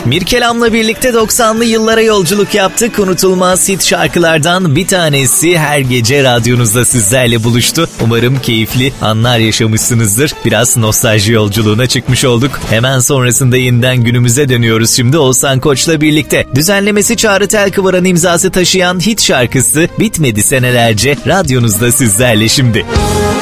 Mirkelam'la birlikte 90'lı yıllara yolculuk yaptık. Unutulmaz hit şarkılardan bir tanesi her gece radyonuzda sizlerle buluştu. Umarım keyifli anlar yaşamışsınızdır. Biraz nostalji yolculuğuna çıkmış olduk. Hemen sonrasında yeniden günümüze dönüyoruz şimdi Oğuzhan Koç'la birlikte. Düzenlemesi Çağrı Telkıvaran imzası taşıyan hit şarkısı Bitmedi Senelerce radyonuzda sizlerle şimdi.